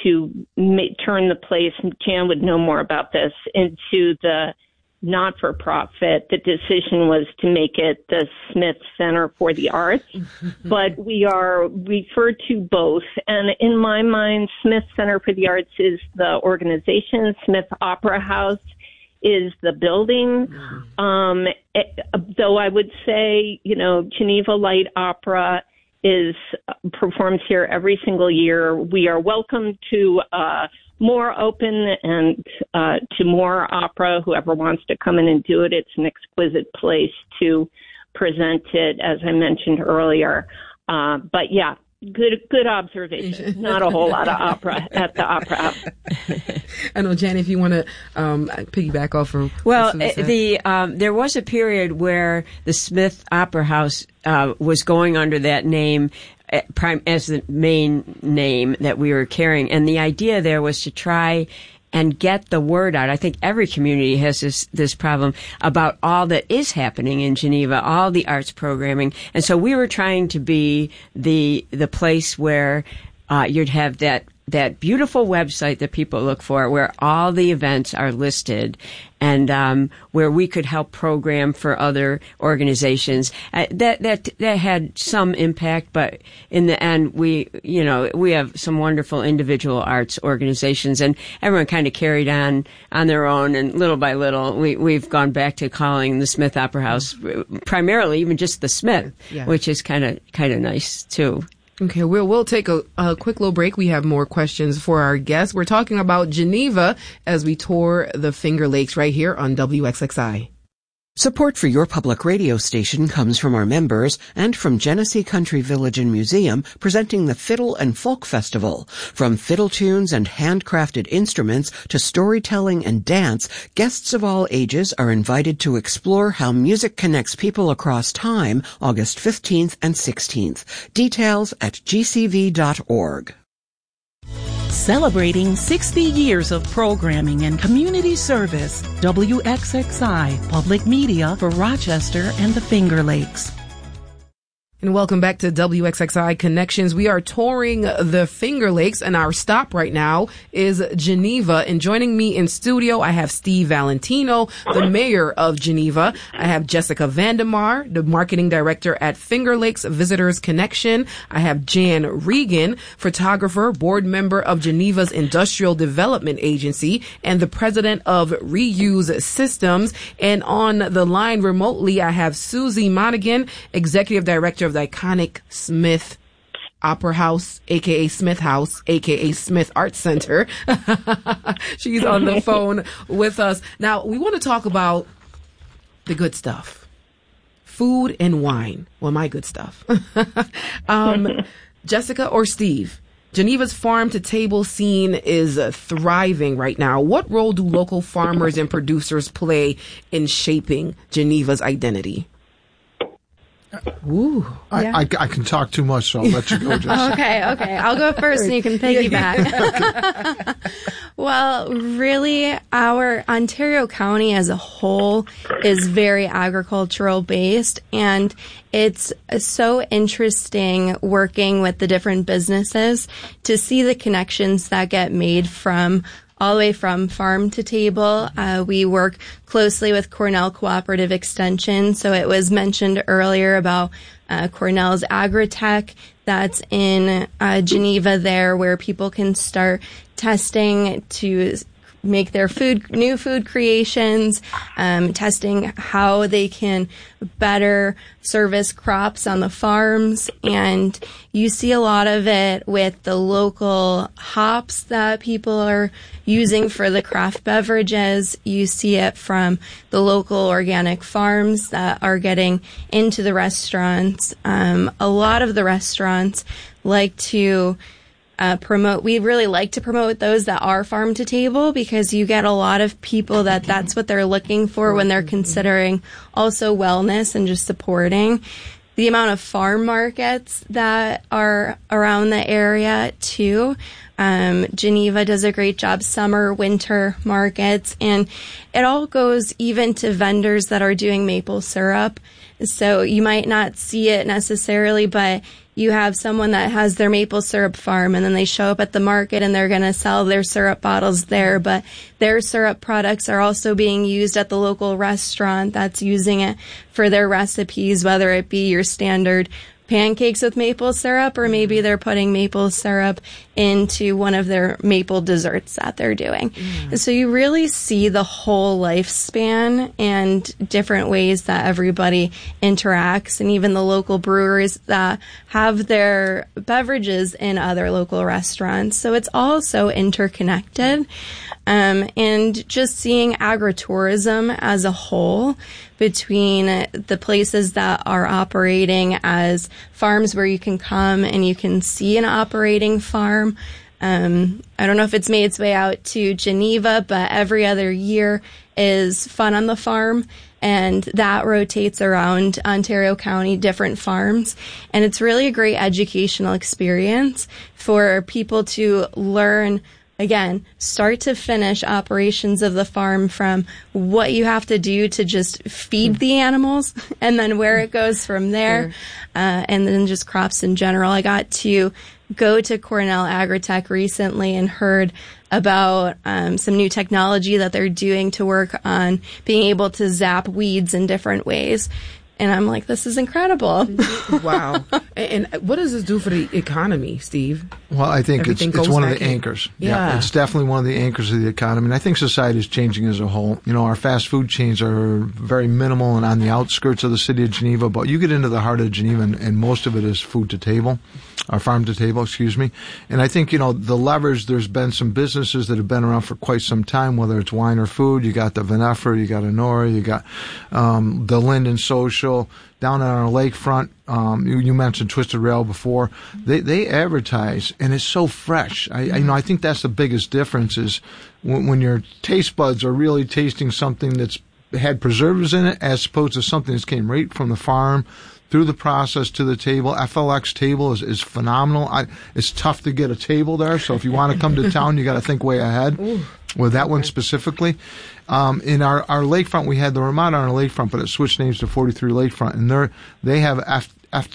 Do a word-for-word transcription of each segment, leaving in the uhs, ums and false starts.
to ma- turn the place, and Jan would know more about this, into the not-for-profit. The decision was to make it the Smith Center for the Arts, but we are referred to both. And in my mind, Smith Center for the Arts is the organization. Smith Opera House is the building. Um, it, though I would say, you know, Geneva Light Opera is uh, performs here every single year. We are welcome to uh, more open and uh, to more opera. Whoever wants to come in and do it, it's an exquisite place to present it, as I mentioned earlier. Uh, but yeah, good good observation. Not a whole lot of opera at the Opera House. I know, Jan, if you want to um, piggyback off of well, the um, there was a period where the Smith Opera House uh, was going under that name as the main name that we were carrying. And the idea there was to try and get the word out. I think every community has this, this problem about all that is happening in Geneva, all the arts programming. And so we were trying to be the, the place where, uh, you'd have that, that beautiful website that people look for, where all the events are listed, and um, where we could help program for other organizations. Uh, that that that had some impact, but in the end, we you know we have some wonderful individual arts organizations, and everyone kind of carried on on their own. And little by little, we we've gone back to calling the Smith Opera House primarily even just the Smith, yeah. which is kind of kind of nice too. Okay, we'll, we'll take a, a quick little break. We have more questions for our guests. We're talking about Geneva as we tour the Finger Lakes right here on W X X I. Support for your public radio station comes from our members and from Genesee Country Village and Museum, presenting the Fiddle and Folk Festival. From fiddle tunes and handcrafted instruments to storytelling and dance, guests of all ages are invited to explore how music connects people across time, August fifteenth and sixteenth. Details at g c v dot org. Celebrating sixty years of programming and community service, W X X I, public media for Rochester and the Finger Lakes. And welcome back to W X X I Connections. We are touring the Finger Lakes, and our stop right now is Geneva. And joining me in studio, I have Steve Valentino, the mayor of Geneva. I have Jessica Vandemar, the marketing director at Finger Lakes Visitors Connection. I have Jan Regan, photographer, board member of Geneva's Industrial Development Agency, and the president of Reuse Systems. And on the line remotely, I have Susie Monaghan, executive director of the iconic Smith Opera House, aka Smith House, aka Smith Arts Center. She's on the phone with us. Now, we want to talk about the good stuff. Food and wine. Well, my good stuff. um, Jessica or Steve, Geneva's farm-to-table scene is uh, thriving right now. What role do local farmers and producers play in shaping Geneva's identity? Ooh, I, yeah. I, I can talk too much, so I'll let you go, Jessica. okay, okay. I'll go first and you can piggyback. Well, really, our Ontario County as a whole is very agricultural based, and it's so interesting working with the different businesses to see the connections that get made from all the way from farm to table. Uh, we work closely with Cornell Cooperative Extension. So it was mentioned earlier about uh, Cornell's Agritech that's in uh, Geneva there, where people can start testing to make their food, new food creations, um, testing how they can better service crops on the farms. And you see a lot of it with the local hops that people are using for the craft beverages. You see it from the local organic farms that are getting into the restaurants. Um, a lot of the restaurants like to Uh, promote, we really like to promote those that are farm to table, because you get a lot of people that that's what they're looking for when they're considering also wellness and just supporting. The amount of farm markets that are around the area too. Um, Geneva does a great job, summer, winter markets, and it all goes even to vendors that are doing maple syrup. So you might not see it necessarily, but you have someone that has their maple syrup farm and then they show up at the market and they're going to sell their syrup bottles there, but their syrup products are also being used at the local restaurant that's using it for their recipes, whether it be your standard pancakes with maple syrup, or maybe they're putting maple syrup into one of their maple desserts that they're doing. Mm. And so you really see the whole lifespan and different ways that everybody interacts, and even the local breweries that have their beverages in other local restaurants. So it's all so interconnected. Um, and just seeing agritourism as a whole between the places that are operating as farms where you can come and you can see an operating farm. Um, I don't know if it's made its way out to Geneva, but every other year is Fun on the Farm, and that rotates around Ontario County, different farms. And it's really a great educational experience for people to learn, again, start to finish operations of the farm, from what you have to do to just feed the animals and then where it goes from there, sure. uh, and then just crops in general. I got to go to Cornell Agritech recently and heard about um, some new technology that they're doing to work on being able to zap weeds in different ways. And I'm like, this is incredible. Wow. And, and what does this do for the economy, Steve? Well, I think Everything it's, it's one of the in. anchors. Yeah. yeah. It's definitely one of the anchors of the economy. And I think society is changing as a whole. You know, our fast food chains are very minimal and on the outskirts of the city of Geneva, but you get into the heart of Geneva and, and most of it is food to table, or farm to table, excuse me. And I think, you know, the levers, there's been some businesses that have been around for quite some time, whether it's wine or food. You got the Venefra, you got Honora, you got um, the Linden Social. Down on our lakefront, um, you, you mentioned Twisted Rail before. They they advertise, and it's so fresh. I, I you know I think that's the biggest difference is when, when your taste buds are really tasting something that's had preservatives in it, as opposed to something that came right from the farm through the process to the table. F L X table is, is phenomenal. I, it's tough to get a table there, so if you want to come to town, you got to think way ahead. Ooh. With that one specifically. Um, in our, our lakefront, we had the Ramada on our lakefront, but it switched names to forty-three Lakefront, and they're, they have F, F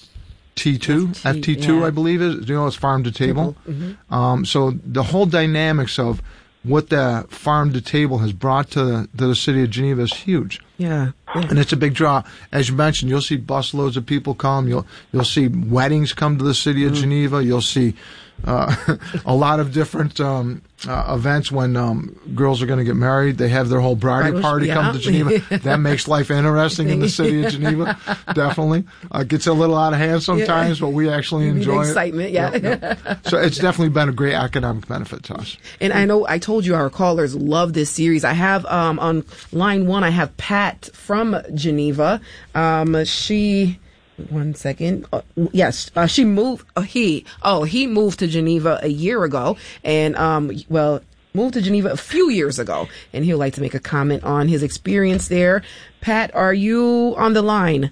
T two, F T two, yeah. I believe is, you know, it's farm to table. Mm-hmm. Um, so the whole dynamics of what the farm to table has brought to the, to the city of Geneva is huge. Yeah. yeah. And it's a big draw. As you mentioned, you'll see busloads of people come. You'll, you'll see weddings come to the city of mm-hmm. Geneva. You'll see, uh, a lot of different, um, Uh, events when um, girls are going to get married. They have their whole bridal right, party yeah. come to Geneva. That makes life interesting in the city of Geneva. Definitely. Uh, gets a little out of hand sometimes, yeah. but we actually you enjoy the excitement, it. yeah. Yeah, yeah. So it's definitely been a great economic benefit to us. And I know I told you our callers love this series. I have um, on line one, I have Pat from Geneva. Um, she... One second. Uh, yes, uh, she moved. Uh, he. Oh, he moved to Geneva a year ago, and um, well, moved to Geneva a few years ago, and he would like to make a comment on his experience there. Pat, are you on the line?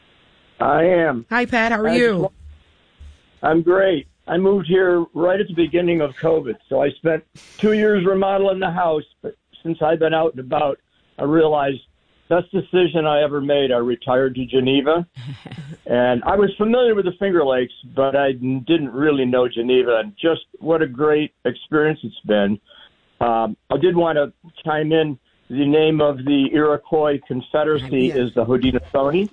I am. Hi, Pat. How are I you? Just, I'm great. I moved here right at the beginning of COVID, so I spent two years remodeling the house. But since I've been out and about, I realized. Best decision I ever made. I retired to Geneva, and I was familiar with the Finger Lakes, but I didn't really know Geneva, and just what a great experience it's been. Um, I did want to chime in. The name of the Iroquois Confederacy is the Haudenosaunee.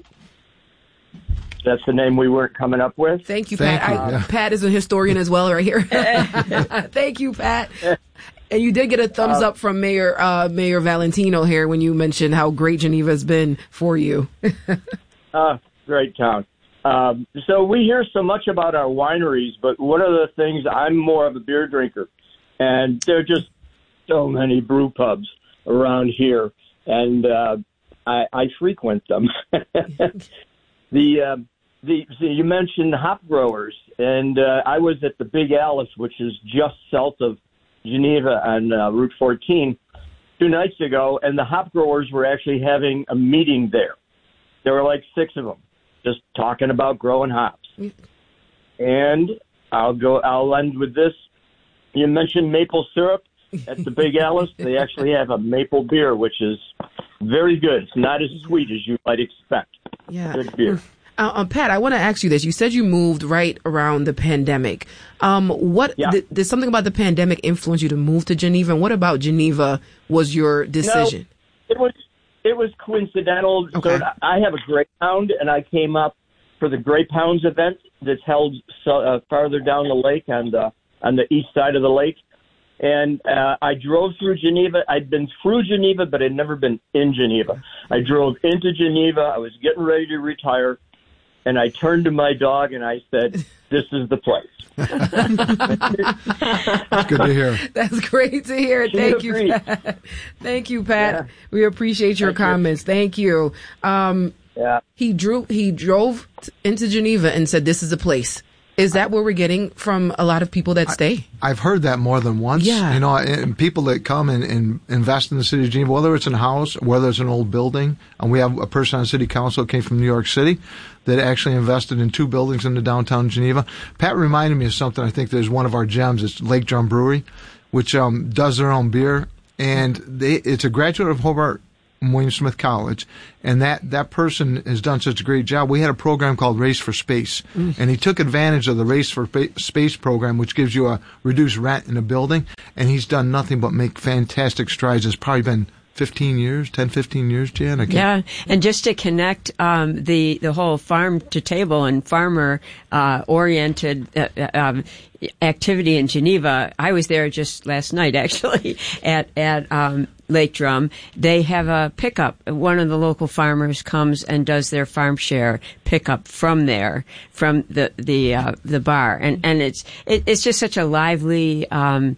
That's the name we weren't coming up with. Thank you, Thank Pat. you, I, yeah. Pat is a historian as well right here. Thank you, Pat. And you did get a thumbs uh, up from Mayor uh, Mayor Valentino here when you mentioned how great Geneva has been for you. uh, great town. Um, so we hear so much about our wineries, but one of the things, I'm more of a beer drinker, and there are just so many brew pubs around here, and uh, I, I frequent them. the, uh, the so you mentioned hop growers, and uh, I was at the Big Alice, which is just south of Geneva on uh, Route fourteen two nights ago, and the hop growers were actually having a meeting there. There were like six of them just talking about growing hops. And I'll go. I'll end with this. You mentioned maple syrup at the Big Alice. They actually have a maple beer, which is very good. It's not as sweet as you might expect. Yeah. Good beer. Uh, uh, Pat, I want to ask you this. You said you moved right around the pandemic. Um, what Yeah. th- did something about the pandemic influence you to move to Geneva? And what about Geneva was your decision? No, it was it was coincidental. Okay. So I have a greyhound, and I came up for the Greyhounds event that's held so, uh, farther down the lake on the on the east side of the lake. And uh, I drove through Geneva. I'd been through Geneva, but I'd never been in Geneva. I drove into Geneva. I was getting ready to retire, and I turned to my dog and I said, "This is the place." That's good to hear. That's great to hear. She Thank you, agreed. Pat. Thank you, Pat. Yeah. We appreciate your Thank you. comments. Thank you. Um, Yeah. he drew. He drove t- into Geneva and said, "This is the place." Is that what we're getting from a lot of people that stay? I've heard that more than once. Yeah. You know, and people that come and, and invest in the city of Geneva, whether it's in a house, whether it's an old building, and we have a person on city council that came from New York City that actually invested in two buildings in the downtown Geneva. Pat reminded me of something. I think there's one of our gems. It's Lake Drum Brewery, which um, does their own beer, and they it's a graduate of Hobart William Smith College, and that, that person has done such a great job. We had a program called Race for Space, mm. and he took advantage of the Race for Space program, which gives you a reduced rent in a building, and he's done nothing but make fantastic strides. It's probably been fifteen years, ten, fifteen years, Jan? I Yeah, and just to connect um, the, the whole farm to table and farmer uh, oriented uh, um, activity in Geneva, I was there just last night, actually, at, at um, Lake Drum. They have a pickup. One of the local farmers comes and does their farm share pickup from there, from the the uh, the bar, and and it's it, it's just such a lively um,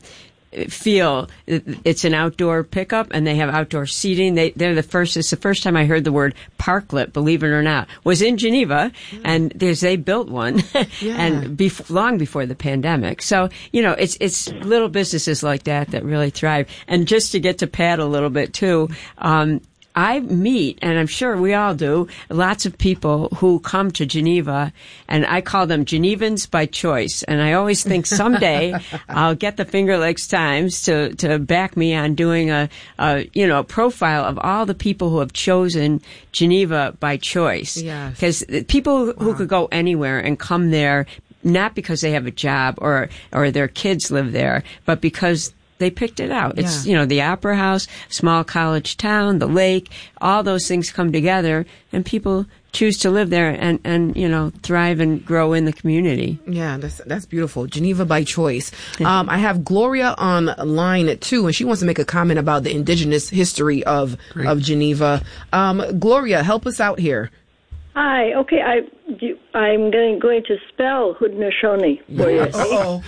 feel. It's an outdoor pickup, and they have outdoor seating. They they're the first. It's the first time I heard the word parklet. Believe it or not, was in Geneva, mm. and there's they built one, yeah. and bef- long before the pandemic. So you know, it's it's little businesses like that that really thrive. And just to get to Pat a little bit too. Um, I meet, and I'm sure we all do, lots of people who come to Geneva, and I call them Genevans by choice. And I always think someday I'll get the Finger Lakes Times to, to back me on doing a, a, you know, a profile of all the people who have chosen Geneva by choice. Yes. Because people who could go anywhere and come there, not because they have a job or, or their kids live there, but because they picked it out. It's, yeah. you know, the Opera House, small college town, the lake, all those things come together, and people choose to live there and, and you know, thrive and grow in the community. Yeah, that's that's beautiful. Geneva by choice. Um, I have Gloria on line two, and she wants to make a comment about the indigenous history of, of Geneva. Um, Gloria, help us out here. Hi. Okay, I you, I'm going going to spell Haudenosaunee for you. Uh-oh.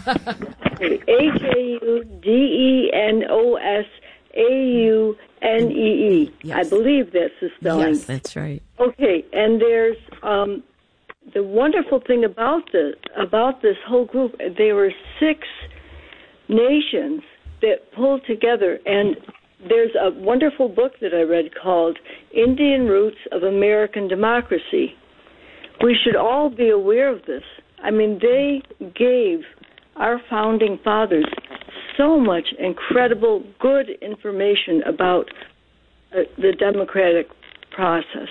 H A U D E N O S A U N E E. Yes. I believe that's the spelling. Yes, that's right. Okay, and there's um, the wonderful thing about this about this whole group. There were six nations that pulled together, and there's a wonderful book that I read called Indian Roots of American Democracy. We should all be aware of this. I mean, they gave our founding fathers so much incredible, good information about uh, the democratic process.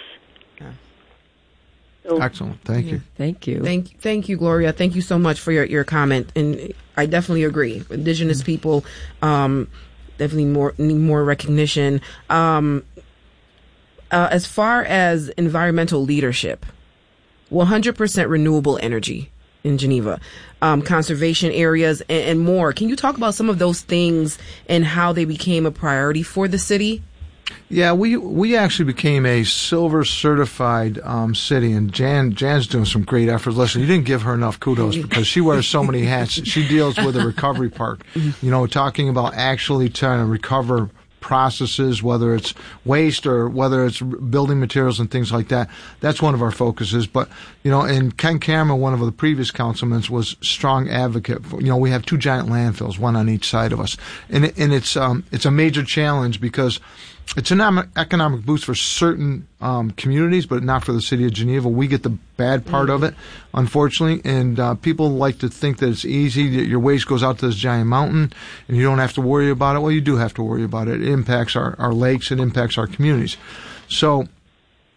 So, excellent. Thank yeah. you. Thank you. Thank, thank you, Gloria. Thank you so much for your, your comment. And I definitely agree. Indigenous mm-hmm. people, um, definitely more need more recognition. Um, uh, as far as environmental leadership, one hundred percent renewable energy in Geneva, um, conservation areas, and, and more. Can you talk about some of those things and how they became a priority for the city? Yeah, we we actually became a silver certified um, city, and Jan Jan's doing some great efforts. Listen, you didn't give her enough kudos because she wears so many hats. She deals with a recovery park, you know, talking about actually trying to recover processes, whether it's waste or whether it's building materials and things like that. That's one of our focuses. But, you know, and Ken Cameron, one of the previous councilmen, was strong advocate for, you know, we have two giant landfills, one on each side of us. And, it, and it's, um, it's a major challenge because it's an economic boost for certain um, communities, but not for the city of Geneva. We get the bad part mm-hmm. of it, unfortunately, and uh, people like to think that it's easy, that your waste goes out to this giant mountain, and you don't have to worry about it. Well, you do have to worry about it. It impacts our, our lakes. It impacts our communities. So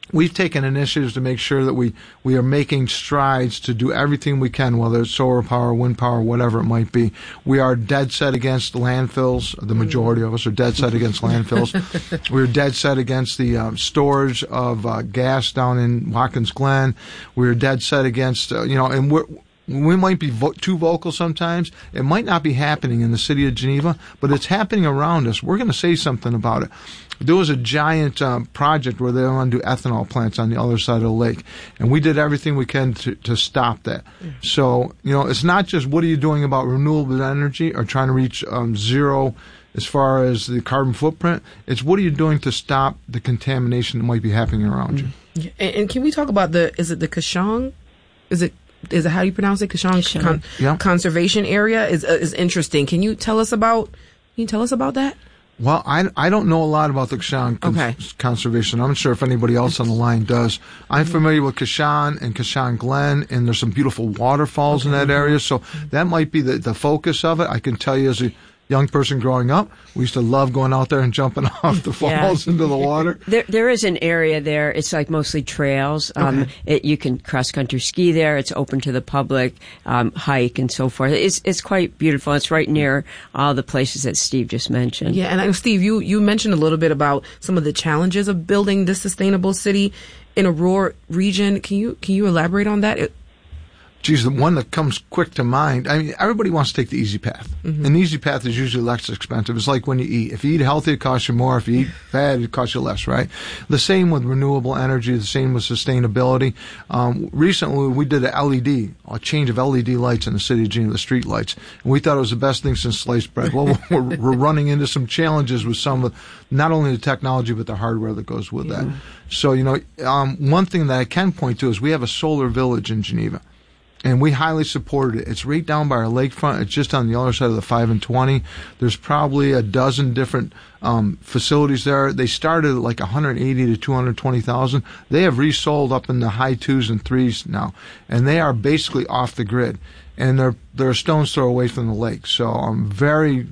we've taken initiatives to make sure that we, we are making strides to do everything we can, whether it's solar power, wind power, whatever it might be. We are dead set against landfills. The majority of us are dead set against landfills. We're dead set against the um, storage of uh, gas down in Watkins Glen. We're dead set against, uh, you know, and we're, we might be vo- too vocal sometimes. It might not be happening in the city of Geneva, but it's happening around us. We're going to say something about it. There was a giant um, project where they want to do ethanol plants on the other side of the lake, and we did everything we can to, to stop that. Mm. So, you know, it's not just what are you doing about renewable energy or trying to reach um, zero as far as the carbon footprint. It's what are you doing to stop the contamination that might be happening around mm. you. And, and can we talk about the, is it the Kashong? Is it Is it how do you pronounce it? Kashong Con- yeah. Conservation Area is uh, is interesting. Can you tell us about? Can you tell us about that? Well, I, I don't know a lot about the Kashan cons- okay. Conservation. I'm not sure if anybody else on the line does. I'm familiar with Kashan and Kashan Glen, and there's some beautiful waterfalls okay. in that area. So that might be the the focus of it. I can tell you as a young person growing up, we used to love going out there and jumping off the falls yeah. into the water. There, there is an area there. It's like mostly trails. Um, okay. it, you can cross-country ski there. It's open to the public, um, hike and so forth. It's it's quite beautiful. It's right near all the places that Steve just mentioned. Yeah, and I know, Steve, you, you mentioned a little bit about some of the challenges of building this sustainable city in a rural region. Can you can you elaborate on that? It, Geez, the one that comes quick to mind, I mean, everybody wants to take the easy path. Mm-hmm. And the easy path is usually less expensive. It's like when you eat. If you eat healthy, it costs you more. If you eat bad, it costs you less, right? The same with renewable energy, the same with sustainability. Um, recently, we did a L E D, a change of L E D lights in the city of Geneva, the street lights. And we thought it was the best thing since sliced bread. Well, we're, we're running into some challenges with some of not only the technology, but the hardware that goes with yeah. that. So, you know, um, one thing that I can point to is we have a solar village in Geneva. And we highly supported it. It's right down by our lakefront. It's just on the other side of the five and twenty. There's probably a dozen different um, facilities there. They started at like one hundred eighty to two hundred twenty thousand. They have resold up in the high twos and threes now. And they are basically off the grid. And they're, they're a stone's throw away from the lake. So um, very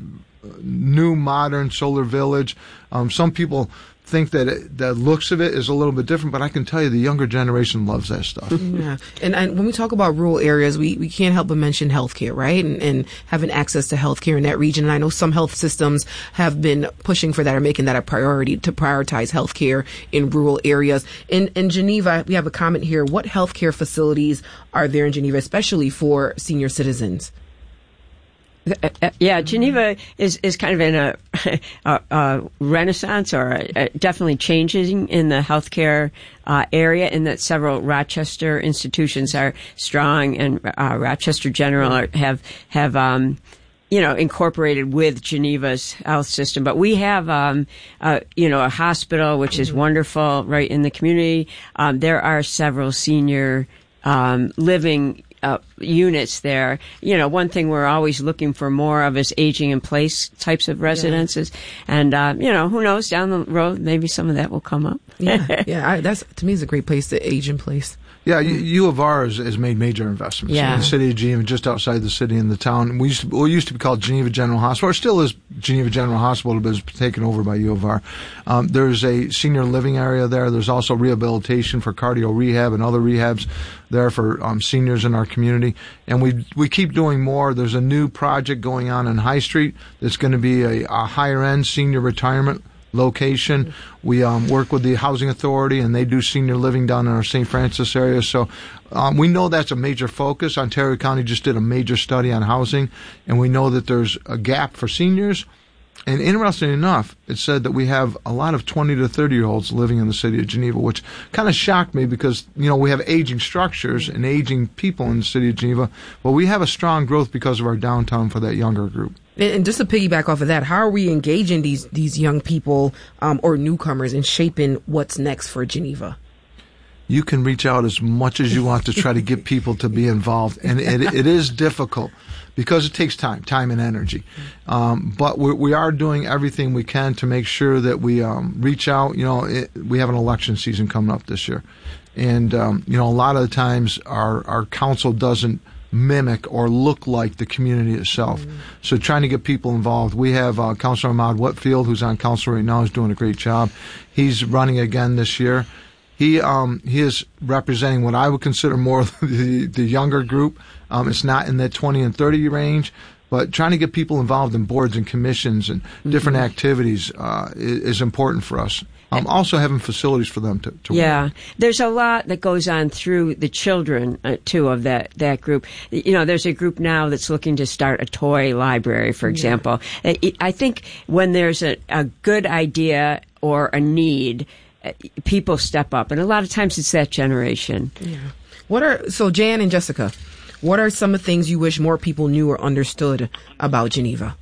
new, modern solar village. Um, some people think that it, the looks of it is a little bit different, but I can tell you the younger generation loves that stuff. Yeah, and, and when we talk about rural areas, we, we can't help but mention healthcare, right? And, and having access to healthcare in that region. And I know some health systems have been pushing for that or making that a priority to prioritize healthcare in rural areas. In in Geneva, we have a comment here. What healthcare facilities are there in Geneva, especially for senior citizens? Uh, yeah, Geneva is, is kind of in a, a, a renaissance or a, a definitely changing in the healthcare uh, area, in that several Rochester institutions are strong, and uh, Rochester General are, have have um, you know incorporated with Geneva's health system. But we have um, uh, you know a hospital which is wonderful right in the community. Um, there are several senior um, living Uh, units there. You know, one thing we're always looking for more of is aging in place types of residences. Yeah. And, uh, you know, who knows, down the road, maybe some of that will come up. Yeah, yeah. I, that's, to me, is a great place to age in place. Yeah, U of R has, has made major investments yeah. in the city of Geneva, just outside the city and the town. We used to, well, it used to be called Geneva General Hospital, or still is Geneva General Hospital, but it's taken over by U of R. Um, there's a senior living area there. There's also rehabilitation for cardio rehab and other rehabs there for um, seniors in our community. And we we keep doing more. There's a new project going on in High Street that's going to be a, a higher-end senior retirement location. We um, work with the Housing Authority, and they do senior living down in our Saint Francis area. So um, we know that's a major focus. Ontario County just did a major study on housing, and we know that there's a gap for seniors. And interestingly enough, it said that we have a lot of twenty to thirty-year-olds living in the city of Geneva, which kind of shocked me because, you know, we have aging structures and aging people in the city of Geneva, but we have a strong growth because of our downtown for that younger group. And just to piggyback off of that, how are we engaging these these young people um, or newcomers in shaping what's next for Geneva? You can reach out as much as you want to try to get people to be involved, and it, it is difficult because it takes time, time and energy. Um, but we, we are doing everything we can to make sure that we um, reach out. You know, it, we have an election season coming up this year, and um, you know, a lot of the times our our council doesn't mimic or look like the community itself. Mm-hmm. So trying to get people involved. We have uh, Councilor Ahmad Whitfield, who's on council right now, is doing a great job. He's running again this year. He um, he is representing what I would consider more the, the younger group. Um, it's not in that twenty and thirty range, but trying to get people involved in boards and commissions and different mm-hmm. activities uh, is, is important for us. Um, also having facilities for them to, to yeah. work. There's a lot that goes on through the children, uh, too, of that, that group. You know, there's a group now that's looking to start a toy library, for example. Yeah. I think when there's a, a good idea or a need, uh, people step up. And a lot of times it's that generation. Yeah. What are, so Jan and Jessica, what are some of the things you wish more people knew or understood about Geneva?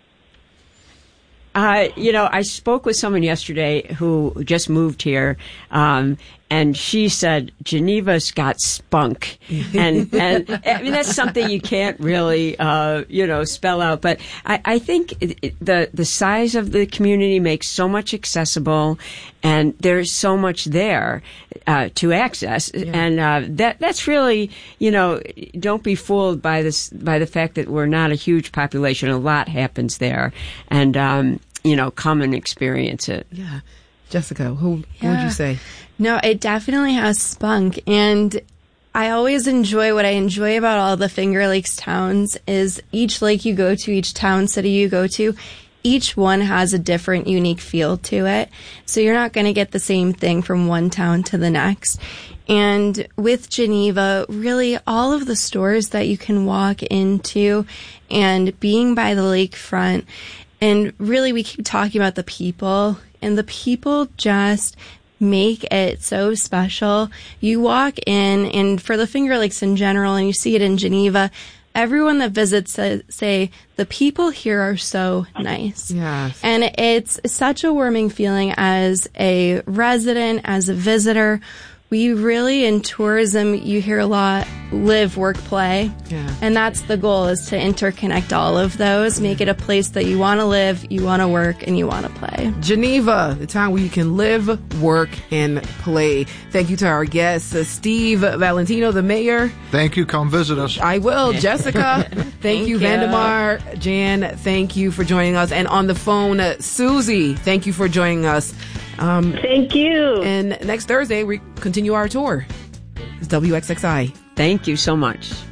Uh, you know, I spoke with someone yesterday who just moved here, um, and she said Geneva's got spunk, and and I mean that's something you can't really uh, you know spell out. But I, I think it, it, the the size of the community makes so much accessible, and there's so much there uh, to access, yeah. and uh, that that's really you know don't be fooled by this by the fact that we're not a huge population. A lot happens there, and um, you know come and experience it. Yeah. Jessica, who yeah. what would you say? No, it definitely has spunk. And I always enjoy what I enjoy about all the Finger Lakes towns is each lake you go to, each town, city you go to, each one has a different, unique feel to it. So you're not going to get the same thing from one town to the next. And with Geneva, really all of the stores that you can walk into and being by the lakefront, and really we keep talking about the people, and the people just make it so special. You walk in, and for the Finger Lakes in general, and you see it in Geneva, everyone that visits uh, say, the people here are so nice. Yes. And it's such a warming feeling as a resident, as a visitor. We really, in tourism, you hear a lot, live, work, play. Yeah. And that's the goal, is to interconnect all of those, make it a place that you want to live, you want to work, and you want to play. Geneva, the town where you can live, work, and play. Thank you to our guest, uh, Steve Valentino, the mayor. Thank you. Come visit us. I will. Jessica, thank, thank you. you. Vandemar, Jan, thank you for joining us. And on the phone, uh, Susie, thank you for joining us. Um, Thank you. And next Thursday, we continue our tour. It's W X X I. Thank you so much.